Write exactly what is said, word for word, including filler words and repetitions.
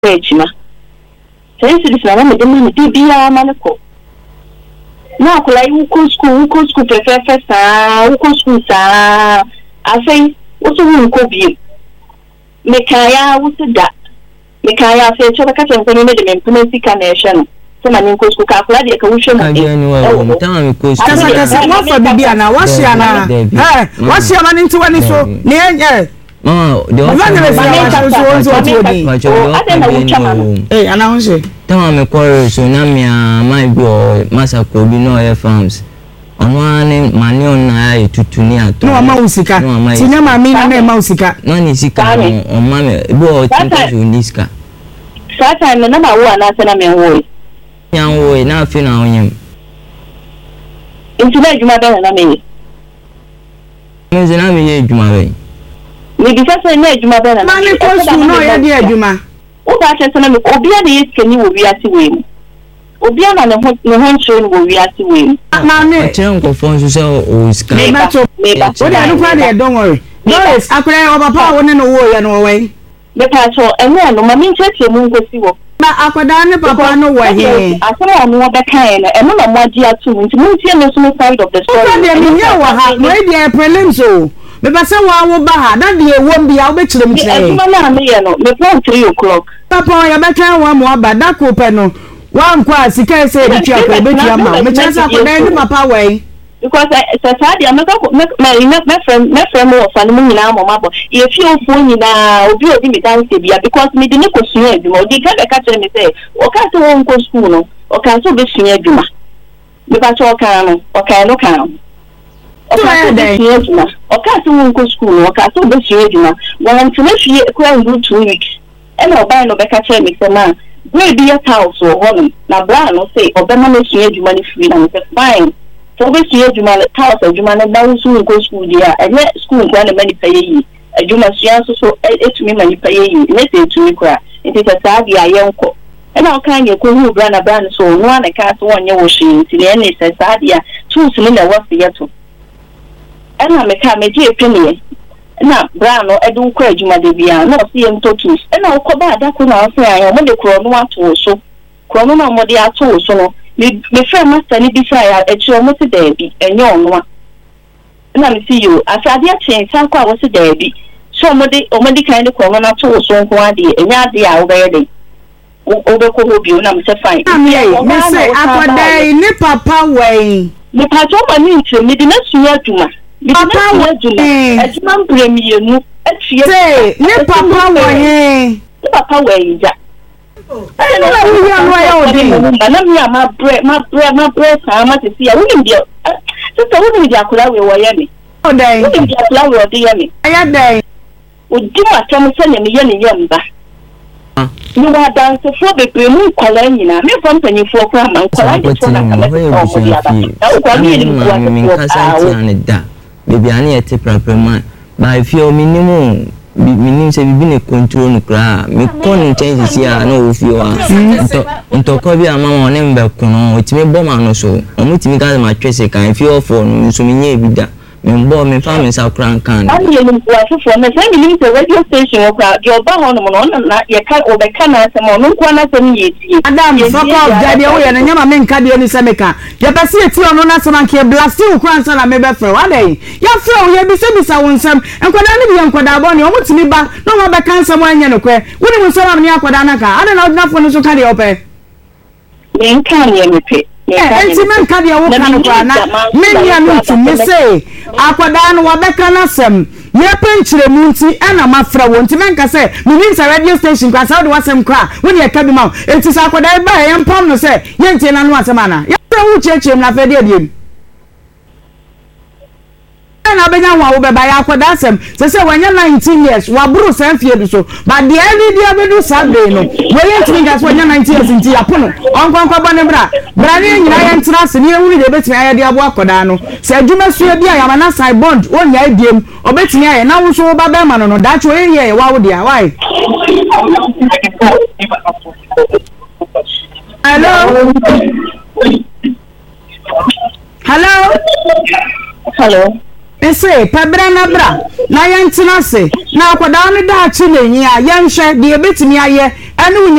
ejima say cedis na me dem me bibia maneko na akola yi ko school ko school prefer sa ko school sa afei wo so hu ko bi me kaya wo se da me kaya afei cho baka chen ko ne de me mpuna sika na ehwe no so mani ko school ka akola de ka wo hwe no mo tama me ko school kasa kasa mo fa bibia na wo hye ana eh wo hye ama ni ntiwani so ne enye oh the eh ana hunse tama me ko so na me my go masako bi no air farms ono ani mani ona ya tutu ni ato no ma usika tinya ma mi na ma usika no ni sika o ma me bi o tinta so ni sika sata me na ma wo ana se na me wo yan wo na afi na onyem intu na juma be na me me zina me ye juma be ni bi sasa na juma be na mani ko su no ya di juma o ba che sana me obi a de yeskani wo wi ati we mu obi a na ne ho ne ho nche wo wi ati we mu mani chere nko fon so se o sika me ba me ba o da no kwa de don't worry no is akure o papa wo ne no wo ya no we me pa cho ene no mami ncheche mu ngosi wo na akoda ne papa no wo he asema no be kan na eno na mo agi atu nti mu tie no so side of the story o de me ya wo ha no e de prelims o me ba se wa wo ba ha na de ewo bia wo be kire m kire e ma na me ye no me plan three o'clock papa ya be kan wa mo aba da ko pe no wa nkwa sika se e tua ko be tua ma me chance akoda ne papa we because Saturday I'm going to my my friend my friend was and me na mama bo e fi ofo nyina obi obi me dance bia because me de ne ko sua aduma o di ga be ka tell me say o ka so won ko school no o ka so be sua aduma me ba cho ka no o ka no ka o ka so be sua aduma o ka so won ko school no o ka so be sua aduma won tuna fi ko an two weeks e no ba no be ka tell me say man we be your house or home na bra no say o be ma no sua aduma ni free na me say fine so we see adwuma le house adwuma le dawo so go school dia enye school kwa le mani paye yi adwuma sua so so etumi mani paye yi ne se etumi kwa nti ta sabi ayenko e na kan ye ko hu bra na bra so no ana ka so wonye wo hwe nti ne ne se sabi a tools ne na wo se yeto e na me ka me je epini na bra no edu kwa adwuma de bia na o se yem to tools e na wo ba da ko na o se ayo mo de kro no ato so kro no na mo de ato so no me me friend master ni bi say a echi o mo se da bi enye ono a na me see you asade a chen san kwa wo se da bi so mo de o mo de kan de ko na to so nko ade enya ade a wo be yede o be ko hobi na me se fine me say akoda ni papa we ni pato ma ni nti me de na suya duma me de na suya duma aduma mpremie nu atie say ni papa we ni papa we ja I don't know who you are now. Na me ma bre ma bre ma bre sa ma se sia wo ni dia so so wo ni dia kula we wo ye me o dai wo ni dia kula we o de ye me aya dai o di ma tam se ne me ye ne ye mba ni wa dan so fo be pre mu kwala nyina me fam panyi fo kwa ma kwala ni fo na ka me ko dia ba na kwa ni ni kwa mi ka sa ne da bebi ani e te prapema ba ifio minimum minim se bibi ne control no kra me kon change si a na o fie wa nto nto ko bi ama mo ne mbe kono otimi bo ma no so o mutimi ga ma twese kan fie ofo no so menye ebida me mbo me fa me sa kran kan ani ye ni kwa fo me se mi ni se radio station o kra yo ba ho no no na ye ka o be ka na se mo no kwa na se mi ye tie adam fuck off daddy o ye na nyama me nka de ni se me ka ye ba se eti ono na se man ke blast u kran sa na me be fre wa dai ya fre o ye bi se bi sa won sam enkwada ni bi enkwada bo ni o mutimi ba no ma be kan sam anya no kwe woni mu sam ni akwada na ka ada na odna fo no so ka de ope me nka ni me pe enti men ka de wo kan kwa na me nya no ti me say akwada no wa be kan asem ye penchire mu nti ana mafra wo nti men ka say me nim sa radio station kwa sa wo de wasem kwa woni e ka bi ma enti sa akwada ba ye mpam no say ye nti na no asem ana ye wo chechim na fe de de na benya wa wo be ba ya akwada asem se se wanya nineteen years wa buru san fie du so ba de ani dia be du Sunday no we ye ntimi ga so wanya nineteen years nti apono onkwankwa ba ne bra bra ne nyina ye ntra se ne wuri de betimi aye de abo akwada no se adwuma suo bia ya mana side bond onya ediem obetimi aye na wo so ba be ma no no da cho ye ye wa wo dia why hello hello hello ese pebra na bra na yentina se na akwada ne da chi lenyi a yenhwe de ebetimi aye ɛne